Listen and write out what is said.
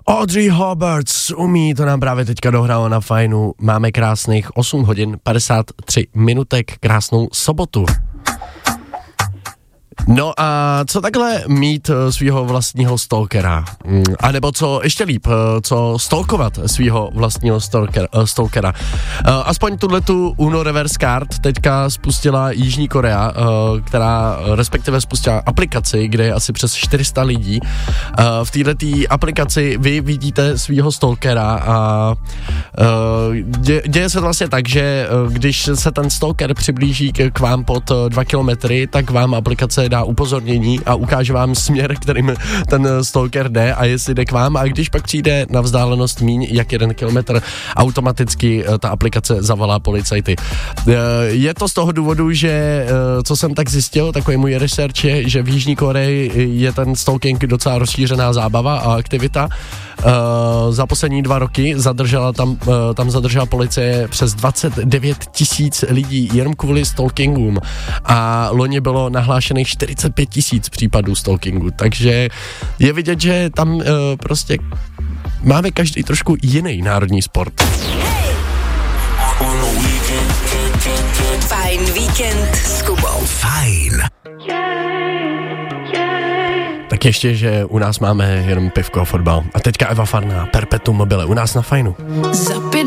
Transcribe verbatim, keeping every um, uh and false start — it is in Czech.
Audrey Hobart umí, to nám právě teďka dohrálo na Fajnu. Máme krásných osm hodin padesát tři minutek, krásnou sobotu. No a co takhle mít svýho vlastního stalkera? A nebo co ještě líp, co stalkovat svýho vlastního stalker, stalkera? Aspoň tuhletu Uno Reverse Card teďka spustila Jižní Korea, která respektive spustila aplikaci, kde je asi přes čtyři sta lidí. V této aplikaci vy vidíte svýho stalkera a děje se vlastně tak, že když se ten stalker přiblíží k vám pod dva kilometry, tak vám aplikace dá upozornění a ukáže vám směr, kterým ten stalker jde a jestli jde k vám, a když pak přijde na vzdálenost míň jak jeden kilometr, automaticky ta aplikace zavolá policajty. Je to z toho důvodu, že co jsem tak zjistil, takový můj research je, že v Jižní Koreji je ten stalking docela rozšířená zábava a aktivita. Uh, za poslední dva roky zadržela tam, uh, tam zadržela policie přes dvacet devět tisíc lidí jenom kvůli stalkingům a loni bylo nahlášených čtyřicet pět tisíc případů stalkingu, takže je vidět, že tam uh, prostě máme každý trošku jiný národní sport. Fajn víkend s Kubou. Fajn. Tak ještě, že u nás máme jenom pivko a fotbal. A teďka Eva Farná, Perpetuum mobile, u nás na Fajnu. Za pět